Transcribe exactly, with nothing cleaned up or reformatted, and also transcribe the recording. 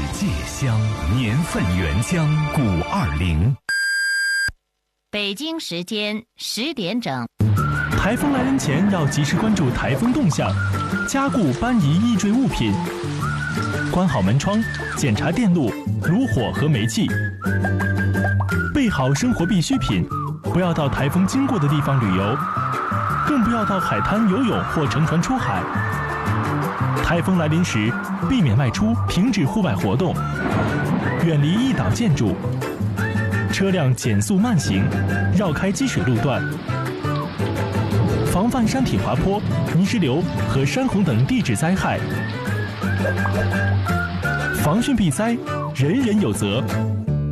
芥香，年份原浆古二零。 北京时间十点整。 台风来临前要及时关注台风动向，加固搬移易坠物品，关好门窗，检查电路、炉火和煤气，备好生活必需品，不要到台风经过的地方旅游，更不要到海滩游泳或乘船出海。台风来临时，避免外出，停止户外活动，远离易倒建筑，车辆减速慢行，绕开积水路段，防范山体滑坡、泥石流和山洪等地质灾害。防汛避灾，人人有责。